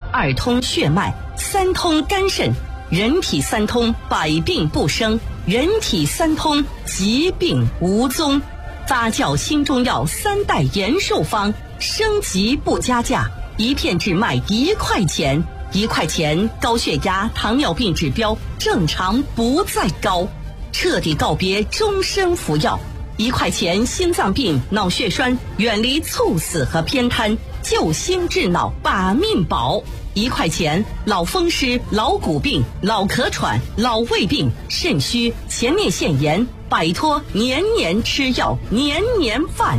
二通血脉，三通肝肾。人体三通，百病不生；人体三通，疾病无踪。发酵新中药3代延寿方，升级不加价，一片只卖1块钱，1块钱高血压、糖尿病指标正常不再高，彻底告别终身服药。1块钱心脏病、脑血栓远离猝死和偏瘫，救心治脑把命保。1块钱老风湿、老骨病、老咳喘、老胃病、肾虚、前列腺炎，摆脱年年吃药、年年饭。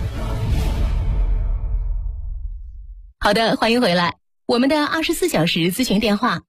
好的，欢迎回来。我们的24小时咨询电话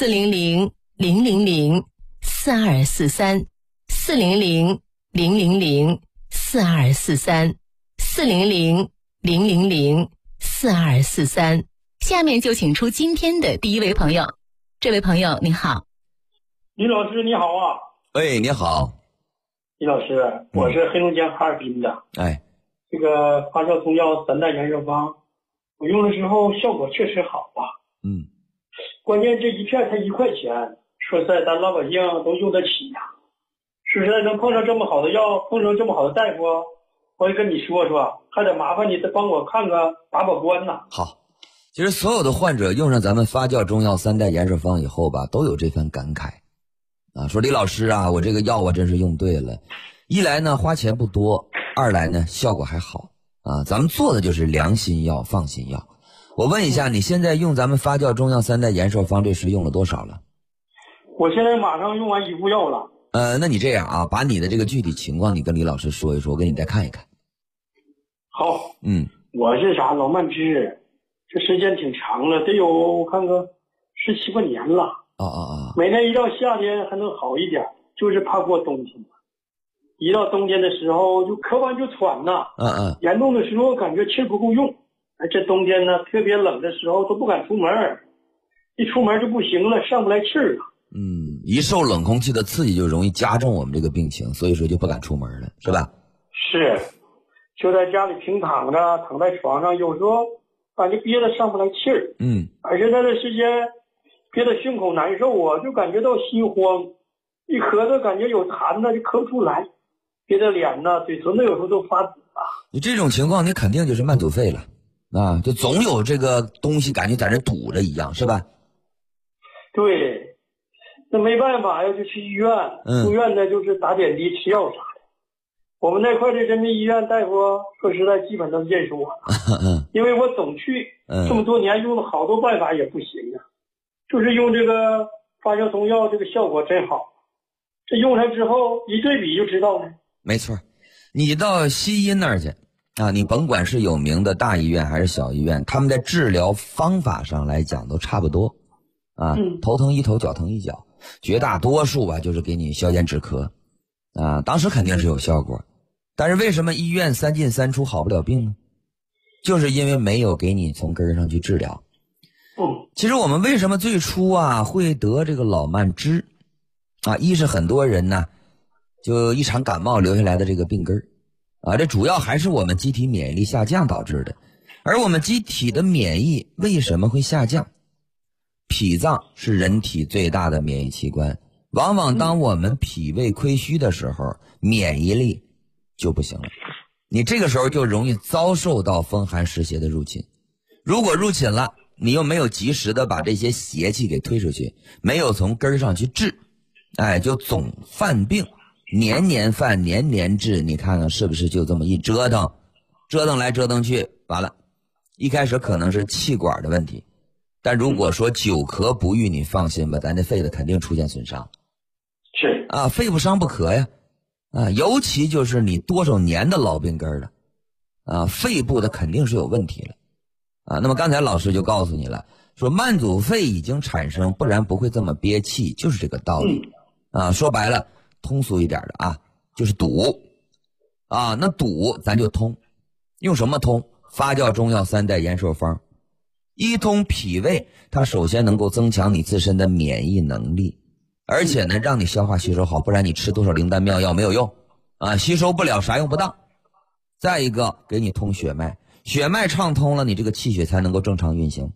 400-000-4243，400-000-4243。下面就请出今天的第一位朋友。这位朋友你好。 李老师你好啊。 哎，你好。 李老师，我是黑龙江哈尔滨的。这个发酵中药3代延寿方，我用的时候效果确实好啊。关键这一片才1块钱，说实在咱老百姓都用得起呀。说实在能碰上这么好的药，碰上这么好的大夫，我也跟你说说，还得麻烦你再帮我看看把关呐。 好。其实所有的患者用上咱们发酵中药3代延寿方以后吧，都有这番感慨啊，说李老师啊，我这个药真是用对了，一来呢花钱不多，二来呢效果还好啊，咱们做的就是良心药、放心药。我问一下，你现在用咱们发酵中药3代延寿方这时用了多少了？ 我现在马上用完1副药了。 那你这样啊，把你的这个具体情况你跟李老师说一说，我给你再看一看。 好。我是啥老慢支，这时间挺长了，得有我看看17、8年了。每年一到夏天还能好一点，就是怕过冬天。一到冬天的时候就咳完就喘呐。严重的时候感觉气不够用。这冬天呢特别冷的时候都不敢出门，一出门就不行了，上不来气儿了。 一受冷空气的刺激就容易加重我们这个病情，所以说就不敢出门了，是吧？ 是，就在家里平躺着，躺在床上，有时候感觉憋得上不来气儿。而且那段时间憋得胸口难受啊，就感觉到心慌，一咳嗽感觉有痰呢就咳不出来，憋得脸呢嘴唇子有时候都发紫啊。 你这种情况你肯定就是慢阻肺了啊，就总有这个东西感觉在这堵着一样，是吧？ 对，那没办法呀，就去医院。住院呢就是打点滴吃药啥的。我们那块的人民医院大夫说实在基本都认识我了。因为我总去，这么多年用了好多办法也不行啊，就是用这个发酵中药，这个效果真好。这用上之后一对比就知道了。 没错，你到西医那儿去啊，你甭管是有名的大医院还是小医院，他们在治疗方法上来讲都差不多啊。头疼一头，脚疼一脚，绝大多数吧就是给你消炎止咳啊，当时肯定是有效果。但是为什么医院3进3出好不了病呢？就是因为没有给你从根儿上去治疗。其实我们为什么最初啊会得这个老慢支啊，一是很多人呢就一场感冒留下来的这个病根儿啊，这主要还是我们机体免疫力下降导致的。而我们机体的免疫为什么会下降？脾脏是人体最大的免疫器官，往往当我们脾胃亏虚的时候，免疫力就不行了，你这个时候就容易遭受到风寒湿邪的入侵。如果入侵了，你又没有及时的把这些邪气给推出去，没有从根儿上去治，就总犯病，年年犯，年年治，你看看是不是就这么一折腾，折腾来折腾去，完了，一开始可能是气管的问题，但如果说久咳不愈，你放心吧，咱这肺的肯定出现损伤。 是啊，肺不伤不咳呀。尤其就是你多少年的老病根了啊，肺部的肯定是有问题了啊。那么刚才老师就告诉你了，说慢阻肺已经产生，不然不会这么憋气，就是这个道理啊。说白了，通俗一点的啊，就是堵啊。那堵咱就通，用什么通？发酵中药3代延寿方，一通脾胃，它首先能够增强你自身的免疫能力，而且呢让你消化吸收好，不然你吃多少灵丹妙药没有用啊，吸收不了啥用不当。再一个给你通血脉，血脉畅通了，你这个气血才能够正常运行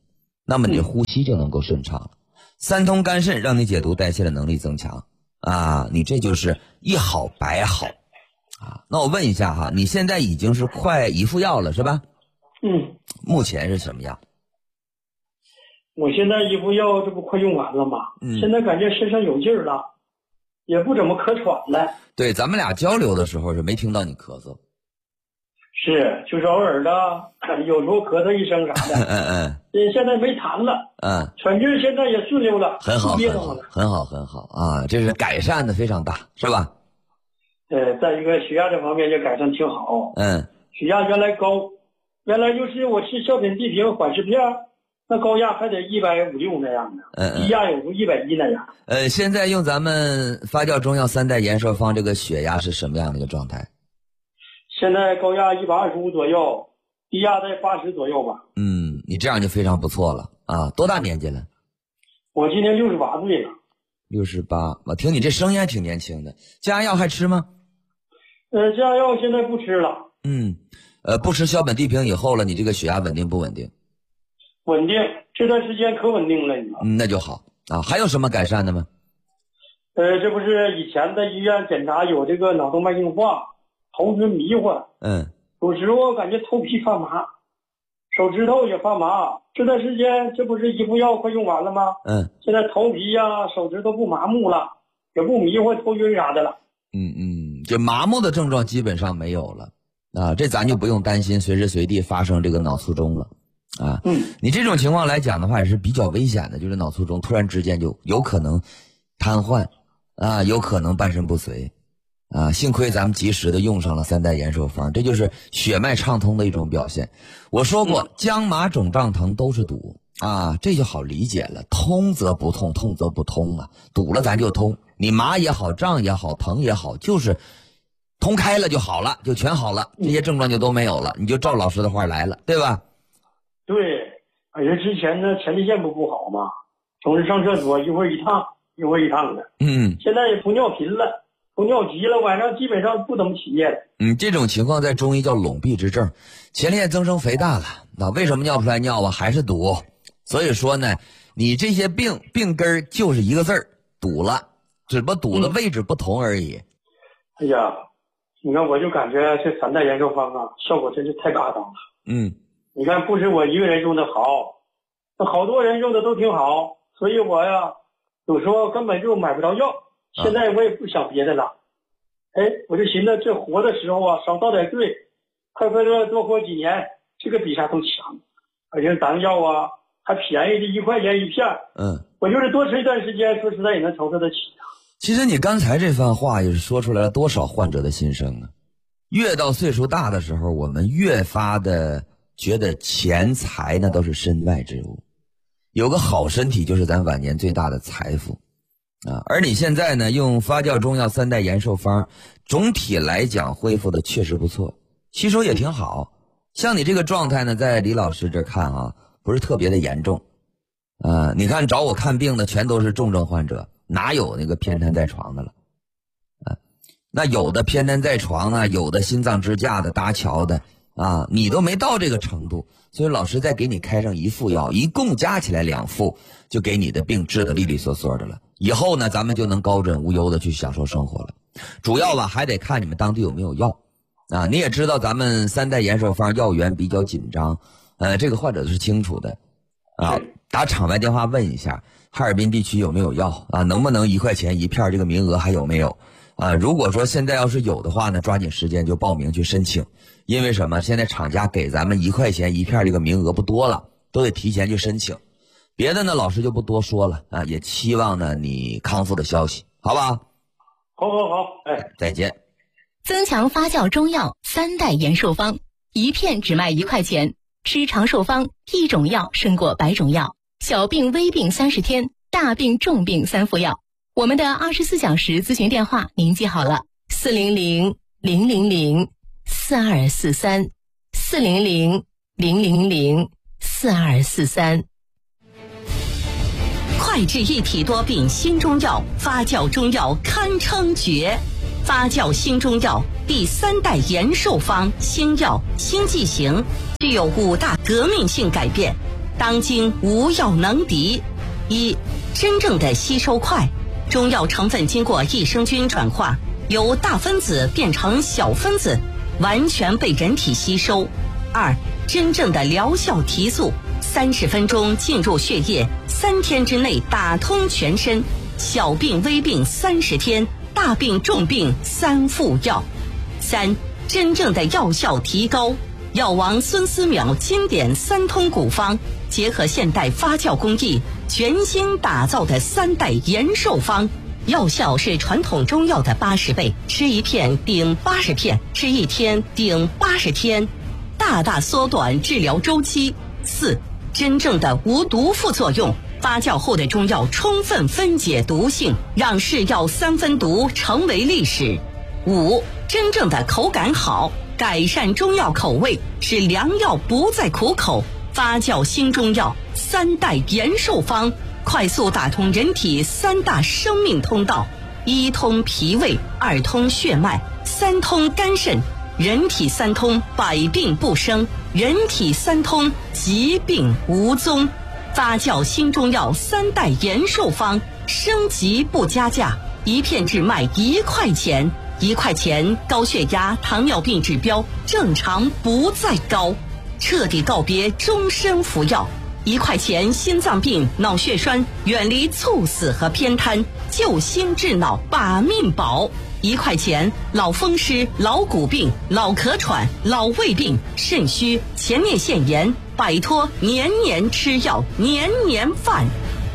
那么你的呼吸就能够顺畅了。三通肝肾让你解毒代谢的能力增强啊，你这就是一好百好啊。那我问一下哈，你现在已经是快一副药了是吧？目前是什么样？ 我现在一副药这不快用完了吗？现在感觉身上有劲儿了，也不怎么咳喘了。 对，咱们俩交流的时候是没听到你咳嗽。 是，就是偶尔的，有时候咳嗽一声啥的。现在没痰了。喘气现在也顺溜了。 很好，很好啊！这是改善的非常大，是吧？ 再一个血压这方面也改善挺好。血压原来高，原来就是我吃小品地平缓释片，那高压还得150、160那样的，低压有时候110那样。 现在用咱们发酵中药3代延寿方，这个血压是什么样的一个状态？ 现在高压125左右，低压在80左右吧。 你这样就非常不错了啊！多大年纪了？ 我今年68岁了。 68，我听你这声音还挺年轻的。降压药还吃吗？ 降压药现在不吃了。 不吃硝苯地平以后了，你这个血压稳定不稳定？ 稳定，这段时间可稳定了，你知道。 那就好啊。还有什么改善的吗？ 这不是以前在医院检查有这个脑动脉硬化，头晕迷糊。有时候感觉头皮发麻，手指头也发麻。这段时间这不是一副药快用完了吗？现在头皮呀、手指头不麻木了，也不迷糊、头晕啥的了。 就麻木的症状基本上没有了啊，这咱就不用担心随时随地发生这个脑卒中了啊。你这种情况来讲的话也是比较危险的，就是脑卒中突然之间就有可能瘫痪啊，有可能半身不遂啊。幸亏咱们及时的用上了3代延寿方，这就是血脉畅通的一种表现。我说过姜麻肿胀疼都是堵啊，这就好理解了，通则不痛，痛则不通啊，堵了咱就通。你麻也好，胀也好，疼也好，就是通开了就好了，就全好了，这些症状就都没有了，你就照老师的话来了，对吧？ 对，而且之前呢前列腺不好嘛，总是上厕所一会儿一趟一会儿一趟的。现在也不尿频了，不尿急了，晚上基本上不怎么起夜了。 这种情况在中医叫笼闭之症，前列腺增生肥大了，那为什么尿不出来尿啊？还是堵。所以说呢，你这些病根就是一个字儿，堵了，只不过堵的位置不同而已。 哎呀，你看我就感觉这3代延寿方啊，效果真是太嘎当了。你看不是我一个人用的好，那好多人用的都挺好，所以我呀有时候根本就买不着药。现在我也不想别的了，我就寻思这活的时候啊少遭点罪，快多活几年，这个比啥都强。而且咱药啊还便宜，这1块钱一片。我就是多吃一段时间，说实在也能承受得起啊。 其实你刚才这番话也是说出来了多少患者的心声啊！越到岁数大的时候，我们越发的觉得钱财那都是身外之物，有个好身体就是咱晚年最大的财富啊！而你现在呢，用发酵中药3代延寿方，总体来讲恢复的确实不错，吸收也挺好。像你这个状态呢，在李老师这看啊，不是特别的严重你看找我看病的全都是重症患者，哪有那个偏瘫在床的了那有的偏瘫在床啊，有的心脏支架的搭桥的啊，你都没到这个程度，所以老师再给你开上1副药，一共加起来2副，就给你的病治得利利索索的了。以后呢，咱们就能高枕无忧的去享受生活了。主要吧还得看你们当地有没有药啊。你也知道咱们3代延寿方药源比较紧张，这个患者是清楚的啊。打场外电话问一下哈尔滨地区有没有药啊，能不能1块钱1片，这个名额还有没有啊？如果说现在要是有的话呢，抓紧时间就报名去申请。因为什么？现在厂家给咱们1块钱1片这个名额不多了，都得提前去申请。别的呢老师就不多说了啊，也期望呢你康复的消息，好不好？ 好， 再见。 增强发酵中药3代延寿方，1片只卖1块钱，吃长寿方，1种药胜过100种药，小病微病30天，大病重病3副药。我们的24小时咨询电话您记好了，400-000-4243 400-000-4243。 快治一体多病新中药，发酵中药堪称绝。发酵新中药第3代延寿方新药新剂型，具有5大革命性改变。 当今无药能敌。一、真正的吸收快，中药成分经过益生菌转化，由大分子变成小分子，完全被人体吸收。二、真正的疗效提速，30分钟进入血液，3天之内打通全身，小病微病30天，大病重病3副药。三、真正的药效提高，药王孙思邈经典3通古方，结合现代发酵工艺，全新打造的3代延寿方，药效是传统中药的80倍，吃1片顶80片，吃1天顶80天，大大缩短治疗周期。四、真正的无毒副作用，发酵后的中药充分分解毒性，让是药3分毒成为历史。五、真正的口感好，改善中药口味，使良药不再苦口，发酵新中药3代延寿方，快速打通人体3大生命通道：1通脾胃，2通血脉，3通肝肾。人体3通，百病不生；人体3通，疾病无踪。发酵新中药3代延寿方，升级不加价，1片只卖1块钱，1块钱高血压、糖尿病指标正常不再高，彻底告别终身服药。1块钱心脏病、脑血栓远离猝死和偏瘫，救心治脑把命保。1块钱老风湿、老骨病、老咳喘、老胃病、肾虚、前列腺炎，摆脱年年吃药、年年犯。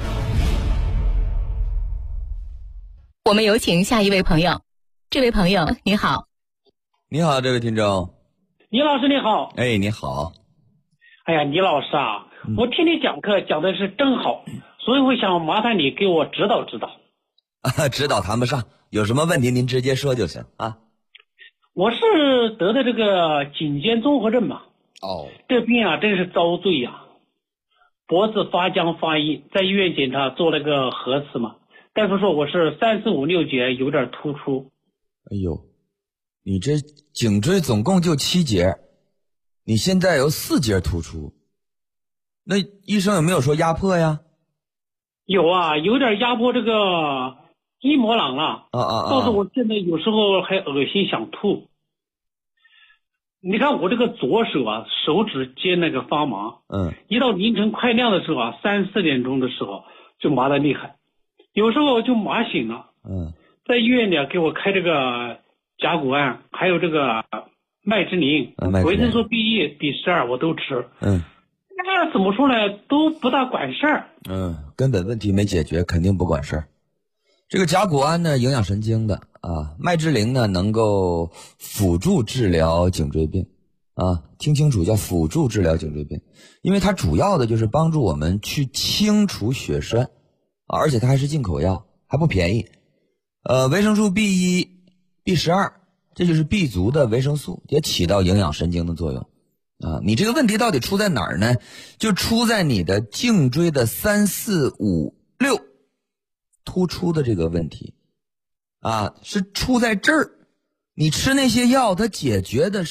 我们有请下一位朋友。这位朋友你好。 你好，这位听众。 倪老师你好。 哎，你好。 哎呀，倪老师啊，我听你讲课讲的是真好，所以我想麻烦你给我指导指导。 指导谈不上，有什么问题您直接说就行啊。 我是得的这个颈肩综合症嘛。 哦。 这病啊真是遭罪呀，脖子发僵发硬，在医院检查做了个核磁嘛，大夫说我是3、4、5、6节有点突出。 哎呦，你这颈椎总共就7节，你现在有4节突出，那医生有没有说压迫呀？ 有啊，有点压迫这个伊摩朗了。倒是我现在有时候还恶心想吐。你看我这个左手啊，手指尖那个发麻。一到凌晨快亮的时候啊，3、4点钟的时候就麻得厉害，有时候就麻醒了。在医院里给我开这个甲钴胺，还有这个麦之灵、维生素 B1、B12我都吃。那怎么说呢，都不大管事儿。 根本问题没解决，肯定不管事儿。这个甲钴胺呢，营养神经的啊，麦之灵呢，能够辅助治疗颈椎病啊，听清楚，叫辅助治疗颈椎病，因为它主要的就是帮助我们去清除血栓，而且它还是进口药，还不便宜。维生素 B1、B12，这就是 B 族的维生素，也起到营养神经的作用。你这个问题到底出在哪儿呢？就出在你的颈椎的3、4、5、6突出的这个问题，是出在这儿。你吃那些药，它解决的